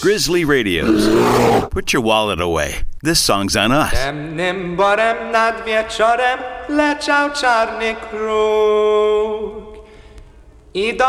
Grizzly Radios. Put your wallet away. This song's on us. Temnym borem nad wieczorem leciał czarny kruk. I